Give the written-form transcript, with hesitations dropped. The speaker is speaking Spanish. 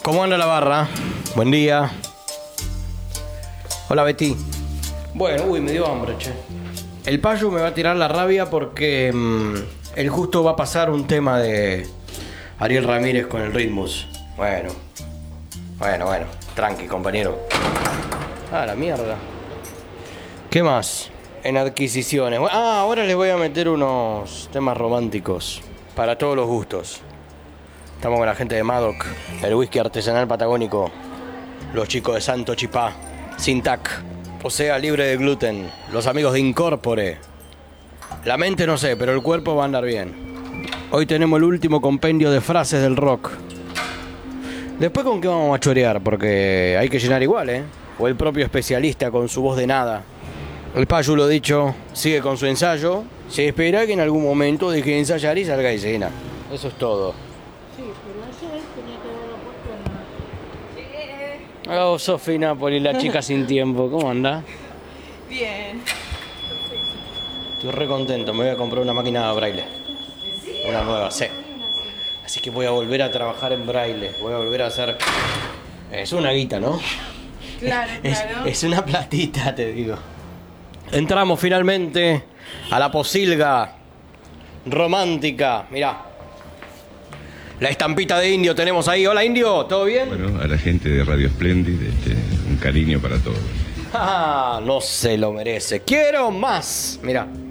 ¿Cómo anda la barra? Buen día. Hola, Betty. Bueno, me dio hambre, che. El Payu me va a tirar la rabia porque él justo va a pasar un tema de Ariel Ramírez con el Ritmus. Bueno. Tranqui, compañero. Ah, la mierda. ¿Qué más? En adquisiciones. Ahora les voy a meter unos temas románticos. Para todos los gustos. Estamos con la gente de Madoc, el whisky artesanal patagónico. Los chicos de Santo Chipá, sin TAC, o sea, libre de gluten. Los amigos de Incorpore. La mente no sé, pero el cuerpo va a andar bien. Hoy tenemos el último compendio de frases del rock. Después, ¿con qué vamos a chorear? Porque hay que llenar igual, ¿eh? O el propio especialista con su voz de nada. El Payu, lo dicho, sigue con su ensayo. Se espera que en algún momento deje de ensayar y salga de escena. Eso es todo. Sí, pero ayer tenía que haberlo puesto en la... Oh, Sofi Napoli, la chica sin tiempo. ¿Cómo anda? Bien. Estoy re contento. Me voy a comprar una máquina de braille. Una nueva, sí. Así que voy a volver a trabajar en braille. Voy a volver a hacer... Es una guita, ¿no? Claro. Es una platita, te digo. Entramos finalmente a la posilga romántica. Mirá. La estampita de Indio tenemos ahí. Hola, Indio, ¿todo bien? Bueno, a la gente de Radio Splendid, un cariño para todos. No se lo merece. ¡Quiero más! Mirá.